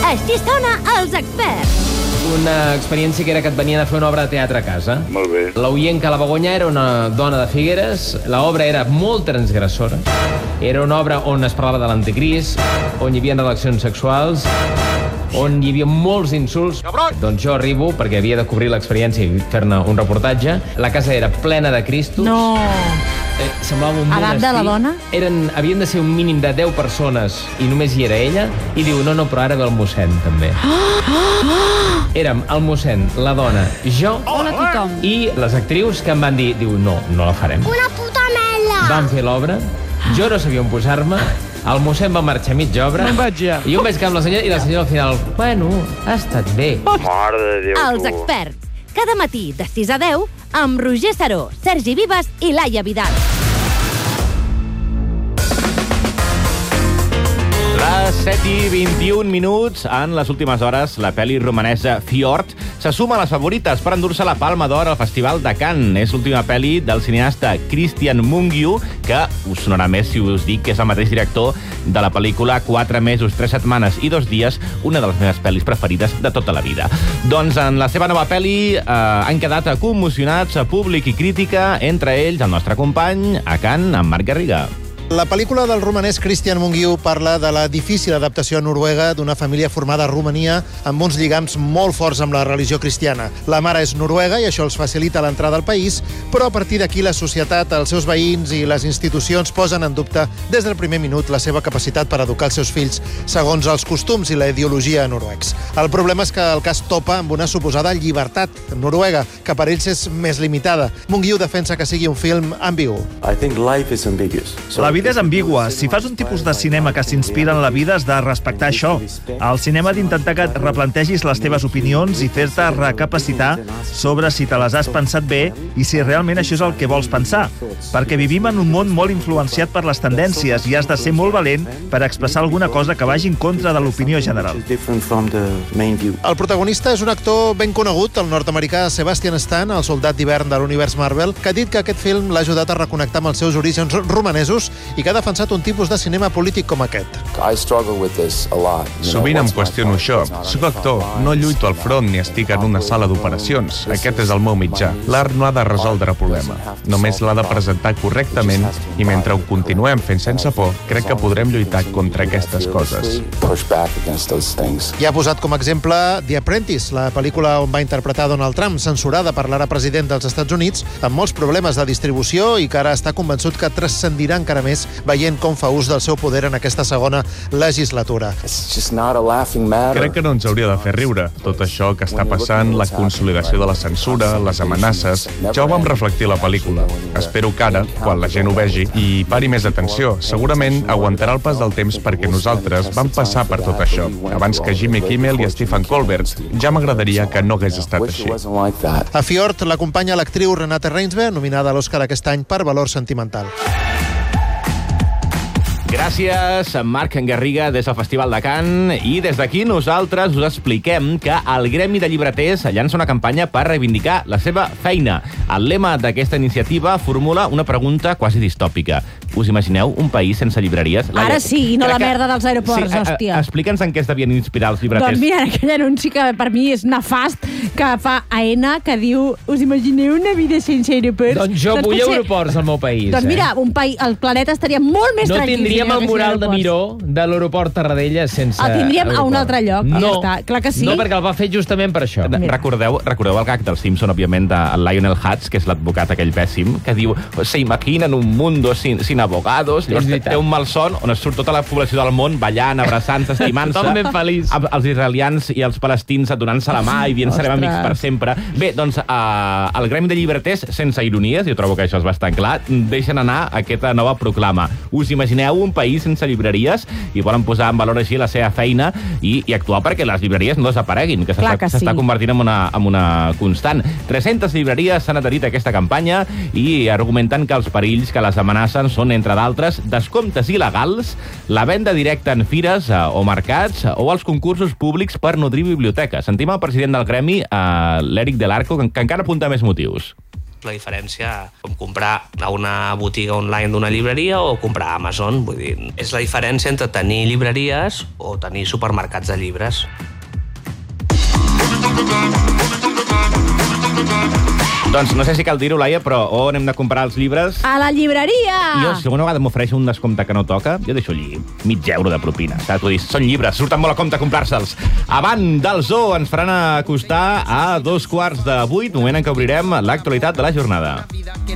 Així sona Els Experts. Una experiència que era que et venien a fer una obra de teatre a casa. Molt bé. L'Oienca la Begoña era una dona de Figueres, l'obra era molt transgressora, era una obra on es parlava de l'anticrist, on hi havia relacions sexuals, on hi havia molts insults. Doncs jo arribo, perquè havia de cobrir l'experiència i fer-ne un reportatge. La casa era plena de cristos. No. Semblava un Edat de la dona? Havien de ser un mínim de 10 persones i només hi era ella. I diu, no, però ara ve el mossèn, també. Érem el mossèn, la dona, jo Hola, tothom. i les actrius que em van dir, no la farem. Una puta merda! Vam fer l'obra, jo no sabia on posar-me, el mossèn va marxar a mitja obra, i jo em vaig quedar amb la senyora, i la senyora al final, bueno, ha estat bé. Mare de Déu, Els Experts. Cada matí de 6 a 10 amb Roger Saró, Sergi Vives i Laia Vidal. Les 7:21 en les últimes hores, la pel·li romanesa Fjord se suma a les favorites per endur-se la Palma d'Or al Festival de Cannes. És l'última pel·li del cineasta Christian Mungiu, que us sonarà més si us dic que és el mateix director de la pel·lícula 4 mesos, 3 setmanes i 2 dies, una de les meves pel·lis preferides de tota la vida. Doncs en la seva nova pel·li han quedat commocionats públic i crítica, entre ells el nostre company a Cannes, en Marc Garriga. La pel·lícula del romanès Christian Mungiu parla de la difícil adaptació a Noruega d'una família formada a Romania amb uns lligams molt forts amb la religió cristiana. La mare és noruega i això els facilita l'entrada al país, però a partir d'aquí la societat, els seus veïns i les institucions posen en dubte des del primer minut la seva capacitat per educar els seus fills segons els costums i la ideologia noruecs. El problema és que el cas topa amb una suposada llibertat noruega, que per ells és més limitada. Mungiu defensa que sigui un film ambigu. La vida és ambigua. Si fas un tipus de cinema que s'inspira en la vida, has de respectar això. El cinema ha d'intentar que et replantegis les teves opinions i fer-te recapacitar sobre si te les has pensat bé i si realment això és el que vols pensar. Perquè vivim en un món molt influenciat per les tendències i has de ser molt valent per expressar alguna cosa que vagi en contra de l'opinió general. El protagonista és un actor ben conegut, el nord-americà Sebastian Stan, el soldat d'hivern de l'univers Marvel, que ha dit que aquest film l'ha ajudat a reconnectar amb els seus orígens romanesos i que ha defensat un tipus de cinema polític com aquest. Sovint em qüestiono això. Soc actor, no lluito al front ni estic en una sala d'operacions. Aquest és el meu mitjà. L'art no ha de resoldre el problema. Només l'ha de presentar correctament i mentre ho continuem fent sense por, crec que podrem lluitar contra aquestes coses. I ha posat com exemple The Apprentice, la pel·lícula on va interpretar Donald Trump, censurada per l'ara president dels Estats Units, amb molts problemes de distribució i que ara està convençut que transcendirà encara més veient com fa ús del seu poder en aquesta segona legislatura. Crec que no ens hauria de fer riure. Tot això que està passant, la consolidació de la censura, les amenaces... Ja ho vam reflectir a la pel·lícula. Espero que ara, quan la gent ho vegi, hi pari més atenció. Segurament aguantarà el pas del temps perquè nosaltres vam passar per tot això. Abans que Jimmy Kimmel i Stephen Colbert. Ja m'agradaria que no hagués estat així. A Fjord l'acompanya l'actriu Renate Reinsve, nominada a l'Oscar aquest any per Valor Sentimental. Gràcies, Marc Garriga, des del Festival de Cannes. I des d'aquí nosaltres us expliquem que el Gremi de Llibreters llança una campanya per reivindicar la seva feina. El lema d'aquesta iniciativa formula una pregunta quasi distòpica. Us imagineu un país sense llibreries? Ara sí, no la merda dels aeroports, hòstia. Explica'ns en què es devien inspirar els llibreters. Doncs mira, aquell anunci que per mi és nefast, que fa AENA, que diu, us imagineu una vida sense aeroports? Doncs jo vull aeroports al meu país. Doncs mira, el planeta estaria molt més tranquil. No tindríem el mural de Miró de l'aeroport Tarradella sense... El tindríem a un altre lloc. No, ja està. Clar que sí. No, perquè el va fer justament per això. Recordeu el gag del Simpson, òbviament, del Lionel Hutz, que és l'advocat aquell pèssim, que diu, se imaginen un mundo sin abogados. Llavors té un malson on es surt tota la població del món ballant, abraçant-se, estimant-se. Tothom ben feliç. Els israelians i els palestins donant-se la mà i dient serem amics per sempre. Bé, doncs, el Gremi de Llibreters, sense ironies, jo trobo que això és bastant clar, deixen anar aquesta nova proclama. Us imagineu un país sense llibreries i volen posar en valor així la seva feina i actuar perquè les llibreries no desapareguin, que s'està convertint en una constant. 300 llibreries s'han adherit a aquesta campanya i argumenten que els perills que les amenacen són, entre d'altres, descomptes il·legals, la venda directa en fires o mercats o els concursos públics per nodrir biblioteques. Sentim el president del gremi, l'Eric Del Arco, que encara apunta més motius. La diferència com comprar a una botiga online d'una llibreria o comprar a Amazon. Vull dir, és la diferència entre tenir llibreries o tenir supermercats de llibres. Doncs no sé si cal dir-ho, Laia, però on hem de comprar els llibres? A la llibreria! Jo, si alguna vegada m'ofereixo un descompte que no toca, jo deixo allí €mig de propina. Saps? Vull dir, són llibres, surten molt a compte comprar-se'ls. Avant del Zoo ens faran acostar a 7:15, moment en què obrirem l'actualitat de la jornada.